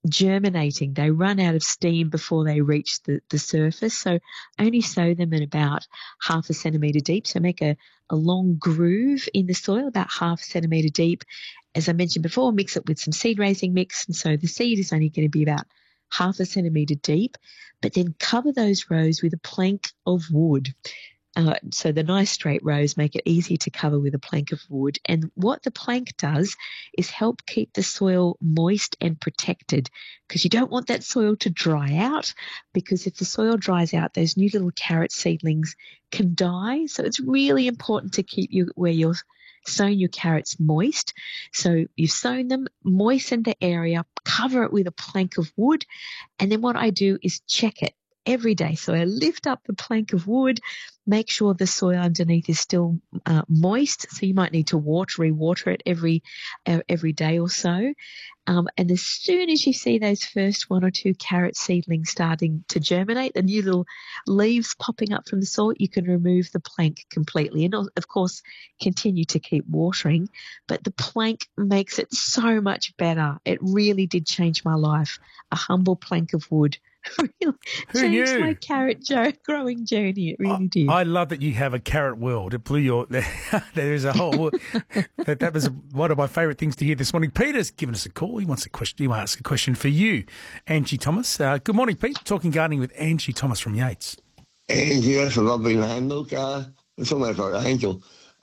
germinating. They run out of steam before they reach the surface. So only sow them in about 0.5 centimetre deep. So make a long groove in the soil, about 0.5 centimetre deep. As I mentioned before, mix it with some seed raising mix. And so the seed is only going to be about 0.5 centimetre deep, but then cover those rows with a plank of wood. So the nice straight rows make it easy to cover with a plank of wood. And what the plank does is help keep the soil moist and protected, because you don't want that soil to dry out, because if the soil dries out, those new little carrot seedlings can die. So it's really important to keep where you're sowing your carrots moist. So you've sown them, moisten the area, cover it with a plank of wood, and then what I do is check it every day. So I lift up the plank of wood, make sure the soil underneath is still moist. So you might need to re-water it every day or so. And as soon as you see those first 1 or 2 carrot seedlings starting to germinate, the new little leaves popping up from the soil, you can remove the plank completely. And of course, continue to keep watering. But the plank makes it so much better. It really did change my life. A humble plank of wood really changed my carrot growing journey. It really did. I love that you have a carrot world. It blew your. There is a whole. that was one of my favourite things to hear this morning. Peter's given us a call. He wants a question. He wants to ask a question for you, Angie Thomas. Good morning, Pete. Talking gardening with Angie Thomas from Yates. Angie, that's a lovely name. Look, it's almost like Angel.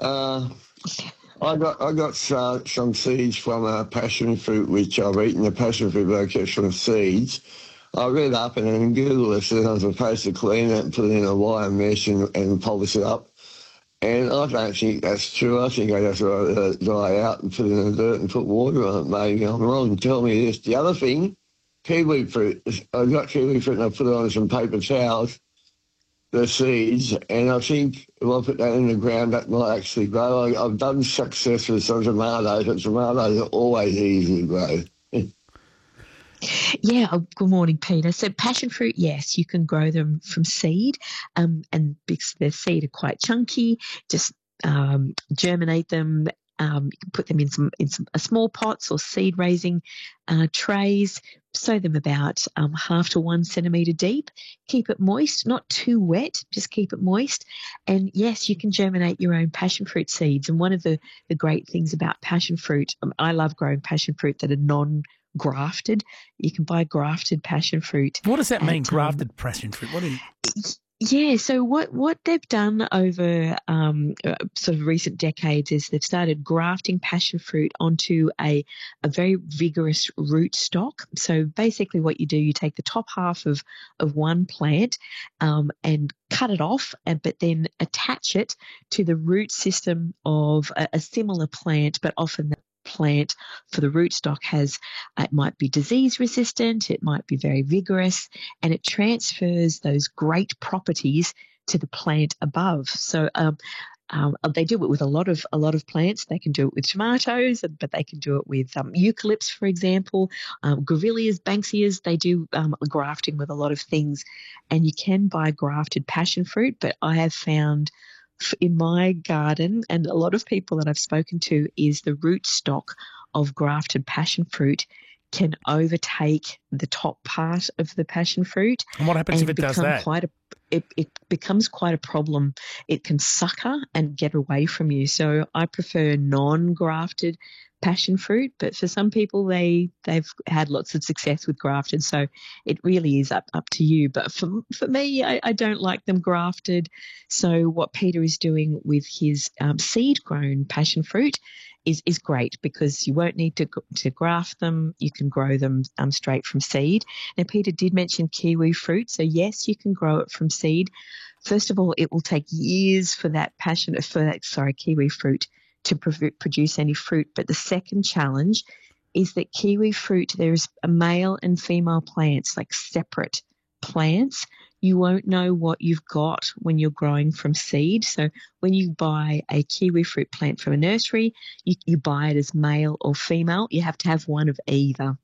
I got some seeds from a passion fruit, which I've eaten. The passion fruit I get from seeds. I read up and then Google it, and I was supposed to clean it and put it in a wire mesh and polish it up. And I don't think that's true. I think I just dry out and put it in the dirt and put water on it. Maybe I'm wrong. Tell me this. The other thing, kiwi fruit. I got kiwi fruit and I put it on some paper towels, the seeds, and I think if I put that in the ground, that might actually grow. I've done success with some tomatoes, but tomatoes are always easy to grow. Yeah, good morning, Peter. So passion fruit, yes, you can grow them from seed, and because the seed are quite chunky, just germinate them. You can put them in some small pots or seed raising trays. Sow them about 0.5 to 1 centimetre deep. Keep it moist, not too wet. Just keep it moist. And yes, you can germinate your own passion fruit seeds. And one of the great things about passion fruit, I love growing passion fruit that are non-grafted. You can buy grafted passion fruit. What does that mean, grafted passion fruit? What do you... Yeah, so what they've done over sort of recent decades is they've started grafting passion fruit onto a very vigorous root stock. So basically what you do, you take the top half of one plant and cut it off, but then attach it to the root system of a similar plant, but often the plant for the rootstock it might be disease resistant, it might be very vigorous, and it transfers those great properties to the plant above. So they do it with a lot of plants. They can do it with tomatoes, but they can do it with eucalypts, for example, grevilleas, banksias. They do grafting with a lot of things, and you can buy grafted passion fruit. But I have found in my garden, and a lot of people that I've spoken to, is the root stock of grafted passion fruit can overtake the top part of the passion fruit. And what happens if it does that? It becomes quite a problem. It can sucker and get away from you. So I prefer non-grafted passion fruit, but for some people they've had lots of success with grafted, so it really is up to you. But for me, I don't like them grafted. So what Peter is doing with his seed grown passion fruit is great, because you won't need to graft them. You can grow them straight from seed. Now Peter did mention kiwi fruit, so yes, you can grow it from seed. First of all, it will take years for that kiwi fruit to produce any fruit. But the second challenge is that kiwi fruit, there's a male and female plants, like separate plants. You won't know what you've got when you're growing from seed. So when you buy a kiwi fruit plant from a nursery, you buy it as male or female. You have to have one of either,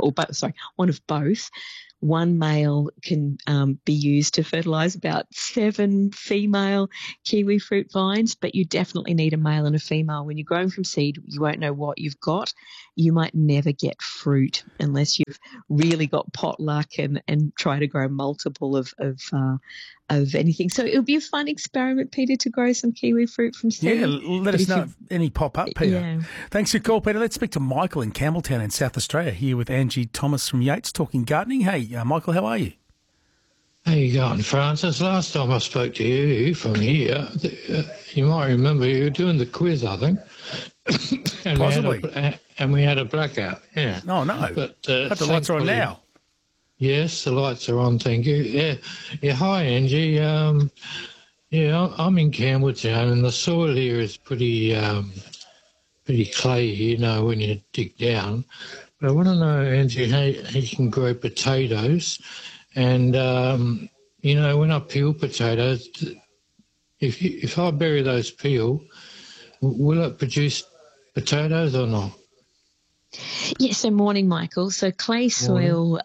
one of both. One male can be used to fertilise about 7 female kiwi fruit vines, but you definitely need a male and a female. When you're growing from seed, you won't know what you've got. You might never get fruit unless you've really got potluck and try to grow multiple of anything. So it'll be a fun experiment, Peter, to grow some kiwi fruit from seed. Yeah, let us know if any pop up, Peter. Yeah. Thanks for your call, Peter. Let's speak to Michael in Campbelltown in South Australia, here with Angie Thomas from Yates, talking gardening. Hey, Michael, how are you? How you going, Francis? Last time I spoke to you from here, you might remember you were doing the quiz, I think. And possibly. We had a blackout, yeah. Oh, no. But the lights are on now. Yes, the lights are on, thank you. Yeah. Hi, Angie. I'm in Campbelltown, and the soil here is pretty clay here, when you dig down. But I want to know, Angie, how you can grow potatoes. And, when I peel potatoes, if I bury those peel, will it produce potatoes or not? Yes, so morning, Michael. So clay soil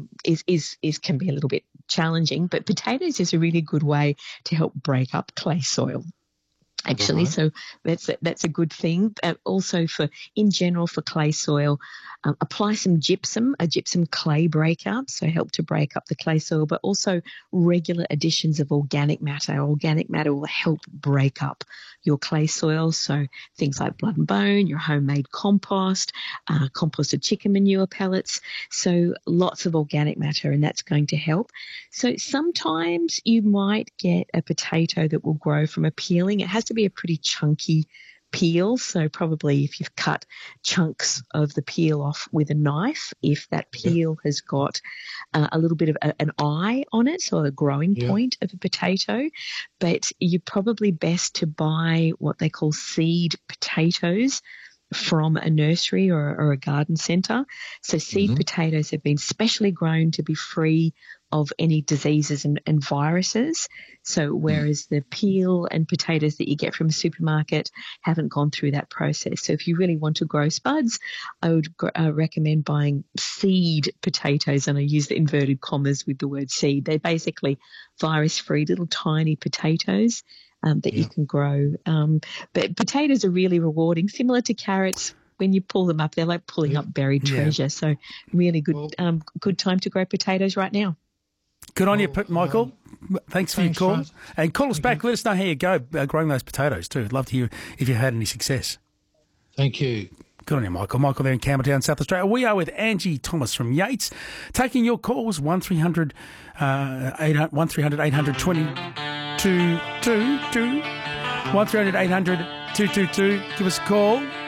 is can be a little bit challenging, but potatoes is a really good way to help break up clay soil. Actually, so that's a good thing. Also, in general for clay soil, apply some gypsum, a gypsum clay breaker, so help to break up the clay soil. But also regular additions of organic matter. Organic matter will help break up your clay soil. So things like blood and bone, your homemade compost, composted chicken manure pellets. So lots of organic matter, and that's going to help. So sometimes you might get a potato that will grow from a peeling. It has to be a pretty chunky peel, so probably if you've cut chunks of the peel off with a knife, if that peel has got a little bit of an eye on it, so a growing point of a potato, but you're probably best to buy what they call seed potatoes from a nursery or a garden centre. So seed potatoes have been specially grown to be free of any diseases and viruses. So whereas the peel and potatoes that you get from a supermarket haven't gone through that process. So if you really want to grow spuds, I would recommend buying seed potatoes, and I use the inverted commas with the word seed. They're basically virus-free little tiny potatoes that you can grow. But potatoes are really rewarding, similar to carrots. When you pull them up, they're like pulling up buried treasure. So really good good time to grow potatoes right now. Good on you, Michael. Thanks for your call. Francis. And call us back. Let us know how you go growing those potatoes too. I'd love to hear if you had any success. Thank you. Good on you, Michael. Michael there in Campbelltown, South Australia. We are with Angie Thomas from Yates, taking your calls, 1300 800 820 222 1300 800 222. Give us a call.